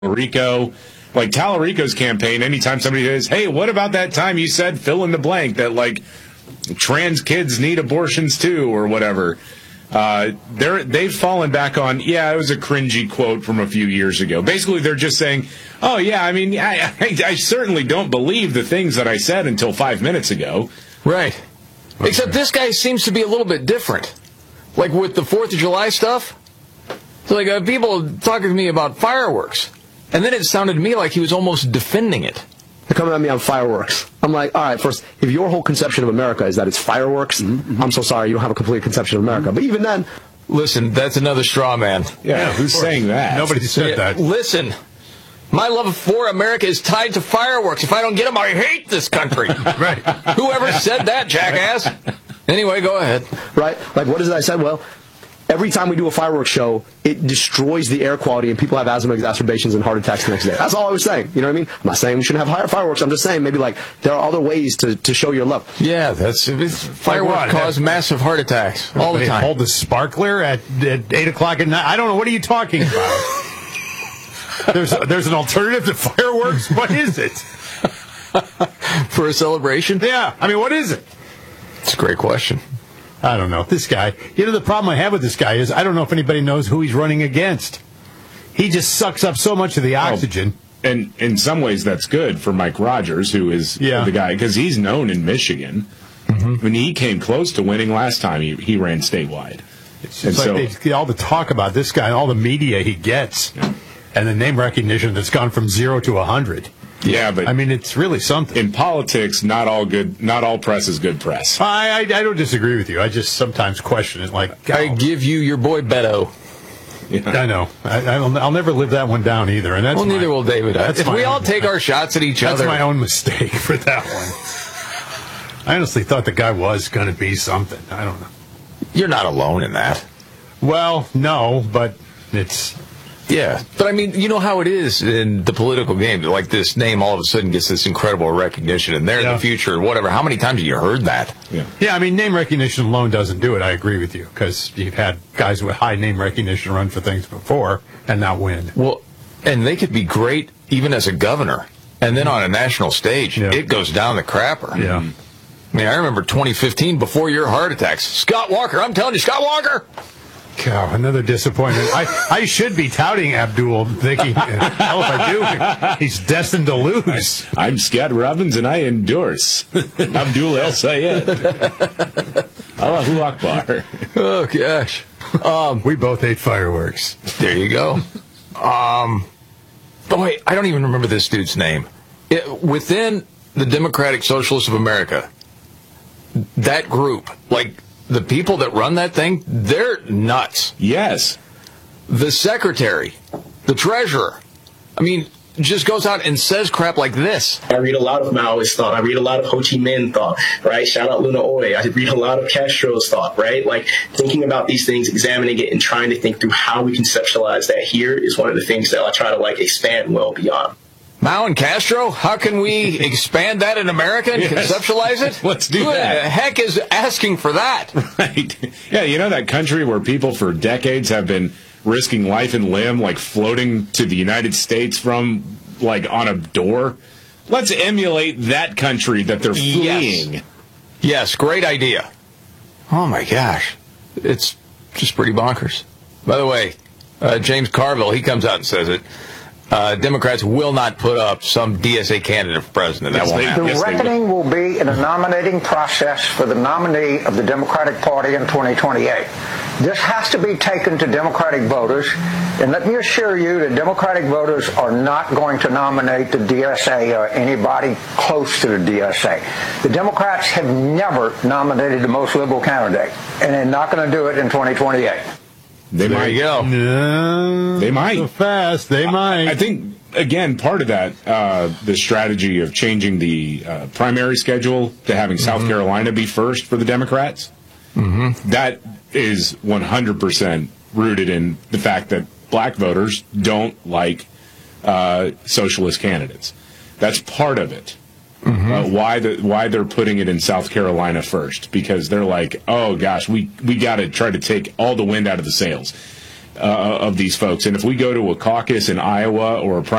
Tallarico. Like Tallarico's campaign, anytime somebody says, hey, what about that time you said fill in the blank that, like, trans kids need abortions too or whatever, they've fallen back on, it was a cringy quote from a few years ago. Basically, they're just saying, oh, yeah, I mean, I certainly don't believe the things that I said until 5 minutes ago. Right. Okay. Except this guy seems to be a little bit different. Like with the 4th of July stuff, so like people talking to me about fireworks. And then it sounded to me like he was almost defending it. They're coming at me on fireworks. I'm like, all right, first, if your whole conception of America is that it's fireworks, I'm so sorry, you don't have a complete conception of America. But even then... Listen, that's another straw man. Yeah, who's saying that? Nobody said that. Listen, my love for America is tied to fireworks. If I don't get them, I hate this country. Right. Whoever said that, jackass? Anyway, go ahead. Right? Like, what is it I said? Well... Every time we do a fireworks show, it destroys the air quality and people have asthma exacerbations and heart attacks the next day. That's all I was saying. You know what I mean? I'm not saying we shouldn't have higher fireworks. I'm just saying maybe like there are other ways to show your love. Yeah, fireworks cause massive heart attacks all the time. Hold the sparkler at 8 o'clock at night. I don't know. What are you talking about? There's an alternative to fireworks? What is it? For a celebration? Yeah. I mean, what is it? It's a great question. I don't know. This guy, the problem I have with this guy is I don't know if anybody knows who he's running against. He just sucks up so much of the oxygen. And in some ways, that's good for Mike Rogers, who is the guy, because he's known in Michigan. When he came close to winning last time, he ran statewide. It's just like all the talk about this guy and all the media he gets and the name recognition that's gone from 0 to 100. Yeah, but I mean, it's really something. In politics, not all press is good press. I don't disagree with you. I just sometimes question it. Like, I give you your boy Beto. Yeah. I know. I'll never live that one down either. And that's neither will David. If we all take our shots at each other, that's my own mistake for that one. I honestly thought the guy was going to be something. I don't know. You're not alone in that. Well, no, but it's. Yeah, but I mean, you know how it is in the political game. Like this name all of a sudden gets this incredible recognition, and they're in the future, whatever. How many times have you heard that? Yeah, I mean, name recognition alone doesn't do it. I agree with you, because you've had guys with high name recognition run for things before and not win. Well, and they could be great even as a governor, and then on a national stage, it goes down the crapper. Yeah. I mean, I remember 2015, before your heart attacks. Scott Walker, I'm telling you, Scott Walker! God, another disappointment. I should be touting Abdul, thinking, hell if I do, he's destined to lose. I'm Scott Robbins, and I endorse Abdul El Sayed. Allahu Akbar. Oh, gosh. We both hate fireworks. There you go. Boy, I don't even remember this dude's name. Within the Democratic Socialists of America, that group, like... The people that run that thing, they're nuts. Yes. The secretary, the treasurer, I mean, just goes out and says crap like this. I read a lot of Maoist thought. I read a lot of Ho Chi Minh thought, right? Shout out Luna Oy. I read a lot of Castro's thought, right? Like, thinking about these things, examining it, and trying to think through how we conceptualize that here is one of the things that I try to, like, expand well beyond. Mao and Castro? How can we expand that in America and conceptualize it? Let's do Who that. the heck is asking for that? Right. Yeah, you know that country where people for decades have been risking life and limb, like floating to the United States from, like, on a door? Let's emulate that country that they're fleeing. Yes, great idea. Oh, my gosh. It's just pretty bonkers. By the way, James Carville, he comes out and says it. Democrats will not put up some DSA candidate for president. That won't happen. The reckoning will be in a nominating process for the nominee of the Democratic Party in 2028. This has to be taken to Democratic voters, and let me assure you that Democratic voters are not going to nominate the DSA or anybody close to the DSA. The Democrats have never nominated the most liberal candidate, and they're not going to do it in 2028. They there might. You go. No, they might. So fast. They might. I think, again, part of that, the strategy of changing the primary schedule to having South Carolina be first for the Democrats, that is 100% rooted in the fact that black voters don't like socialist candidates. That's part of it. Why they're putting it in South Carolina first, because they're like, oh gosh, we got to try to take all the wind out of the sails. of these folks. And if we go to a caucus in Iowa or a